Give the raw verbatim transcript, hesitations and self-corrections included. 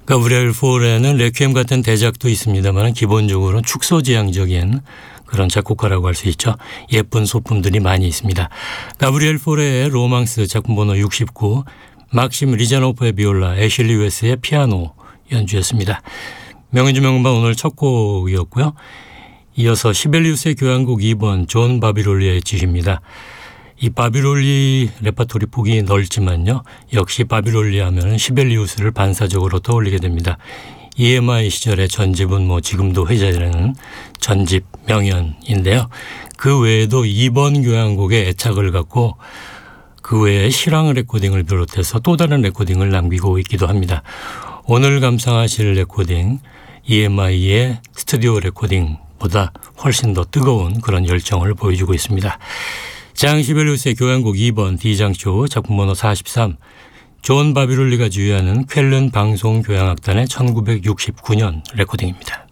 가브리엘 포레는 레퀴엠 같은 대작도 있습니다만 기본적으로 축소지향적인 그런 작곡가라고 할 수 있죠. 예쁜 소품들이 많이 있습니다. 가브리엘 포레의 로망스 작품 번호 육십구, 막심 리자노프의 비올라, 애슐리 웨스의 피아노 연주였습니다. 명연주 명음반 오늘 첫 곡이었고요. 이어서 시벨리우스의 교향곡 이 번 존 바비롤리의 지휘입니다. 이 바비롤리 레파토리 폭이 넓지만요. 역시 바비롤리 하면 시벨리우스를 반사적으로 떠올리게 됩니다. 이엠아이 시절의 전집은 뭐 지금도 회자되는 전집 명연인데요. 그 외에도 이 번 교향곡에 애착을 갖고 그 외에 실황 레코딩을 비롯해서 또 다른 레코딩을 남기고 있기도 합니다. 오늘 감상하실 레코딩 이엠아이의 스튜디오 레코딩보다 훨씬 더 뜨거운 그런 열정을 보여주고 있습니다. 장 시벨리우스의 교향곡 이 번 D장조 작품 번호 사십삼, 존 바비롤리가 주휘하는 쾰른 방송교향악단의 천구백육십구 년 레코딩입니다.